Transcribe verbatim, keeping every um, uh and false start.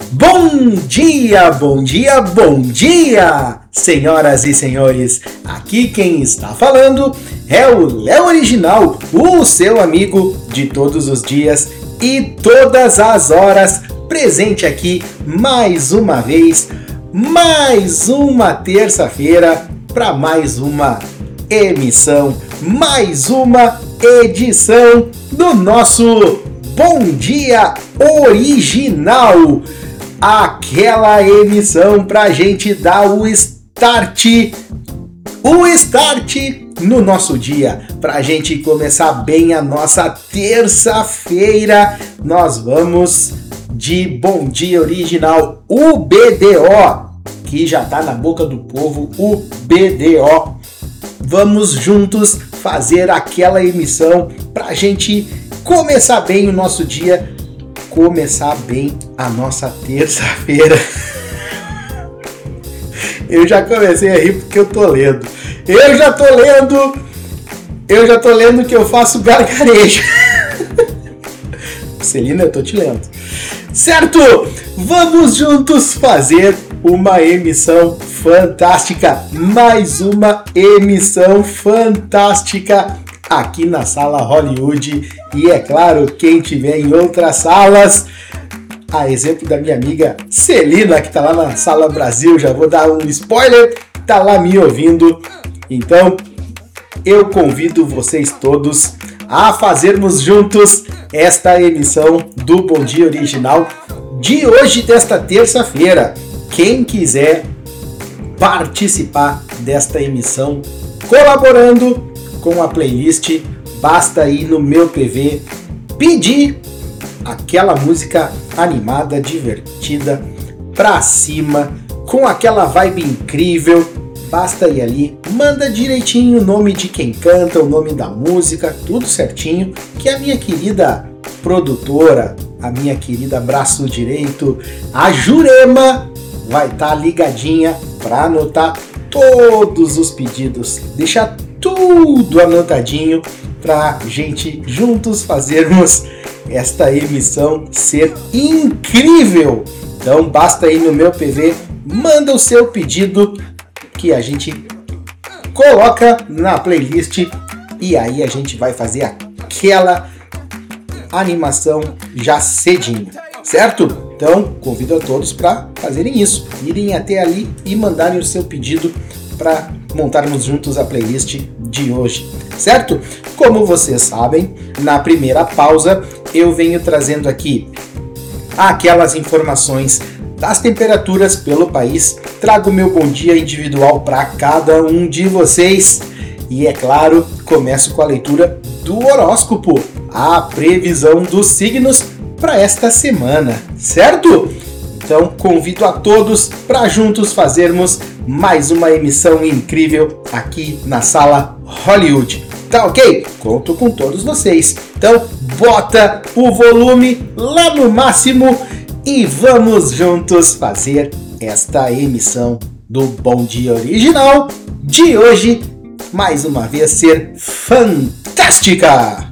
Bom dia, bom dia, bom dia, senhoras e senhores. Aqui quem está falando é o Léo Original, o seu amigo de todos os dias e todas as horas, presente aqui mais uma vez, mais uma terça-feira para mais uma emissão, mais uma edição do nosso Bom Dia Original. Aquela emissão pra gente dar o start, o start no nosso dia, pra gente começar bem a nossa terça-feira. Nós vamos de Bom Dia Original, o B D O, que já tá na boca do povo, o B D O. Vamos juntos fazer aquela emissão pra gente começar bem o nosso dia, começar bem a nossa terça-feira. Eu já comecei a rir porque eu tô lendo. Eu já tô lendo. Eu já tô lendo que eu faço gargarejo. Celina, eu tô te lendo. Certo? Vamos juntos fazer uma emissão fantástica. Mais uma emissão fantástica aqui na Sala Hollywood. E é claro, quem tiver em outras salas, a exemplo da minha amiga Celina, que tá lá na Sala Brasil, já vou dar um spoiler, tá lá me ouvindo. Então, eu convido vocês todos a fazermos juntos esta emissão do Bom Dia Original de hoje, desta terça-feira. Quem quiser participar desta emissão colaborando com a playlist, basta ir no meu P V, pedir aquela música animada, divertida, pra cima, com aquela vibe incrível. Basta ir ali, manda direitinho o nome de quem canta, o nome da música, tudo certinho, que a minha querida produtora, a minha querida braço direito, a Jurema, vai estar tá ligadinha para anotar todos os pedidos, deixar tudo anotadinho pra gente juntos fazermos esta emissão ser incrível. Então basta ir no meu P V, manda o seu pedido que a gente coloca na playlist e aí a gente vai fazer aquela animação já cedinho, certo? Então convido a todos para fazerem isso, irem até ali e mandarem o seu pedido para montarmos juntos a playlist de hoje, certo? Como vocês sabem, na primeira pausa eu venho trazendo aqui aquelas informações das temperaturas pelo país, trago meu bom dia individual para cada um de vocês e, é claro, começo com a leitura do horóscopo, a previsão dos signos para esta semana, certo? Então convido a todos para juntos fazermos mais uma emissão incrível aqui na Sala Hollywood. Tá ok? Conto com todos vocês. Então bota o volume lá no máximo e vamos juntos fazer esta emissão do Bom Dia Original de hoje, mais uma vez ser fantástica!